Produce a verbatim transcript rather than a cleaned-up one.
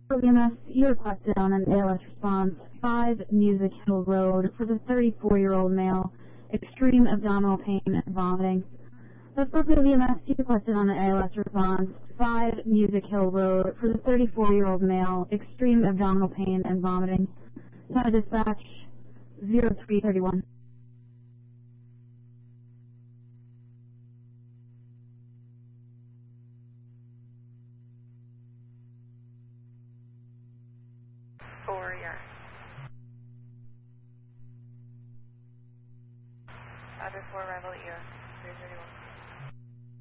B M S, you requested on an A L S response, five Music Hill Road for the thirty-four-year-old male, extreme abdominal pain and vomiting. The Brookfield B M S, you requested on an A L S response, five Music Hill Road for the thirty-four-year-old male, extreme abdominal pain and vomiting. Center dispatch, zero three thirty-one. Four, yes. Address four, arrival at U S three thirty-one.